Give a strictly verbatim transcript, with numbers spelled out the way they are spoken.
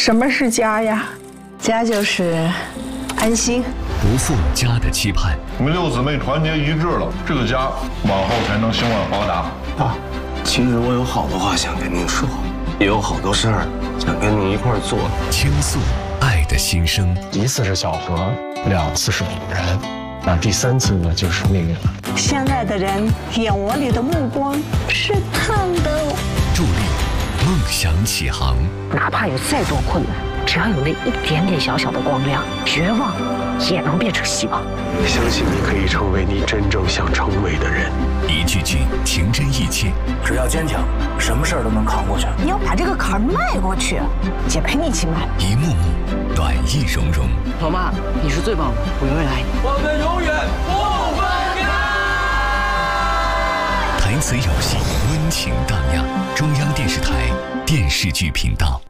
什么是家呀？ 家就是安心。 不负家的期盼。 你们六姊妹团结一致了，这个家往后才能兴旺发达。 爸，其实我有好多话想跟您说，也有好多事儿想跟您一块儿做。 倾诉爱的心声。 一次是小河，两次是偶然，那第三次呢就是命运了。 现在的人眼窝里的目光是烫的。 助力梦想起航。 哪怕有再多困难，只要有那一点点小小的光亮，绝望也能变成希望。 相信你可以成为你真正想成为的人。 一句句情真意切， 只要坚强，什么事儿都能扛过去。 你要把这个坎儿迈过去，姐陪你一起迈。 一幕幕短意融融。 老妈，你是最棒的，我永远爱你。 我们永远不分开。 台词有戏，温情荡漾。中央电视台电视剧频道。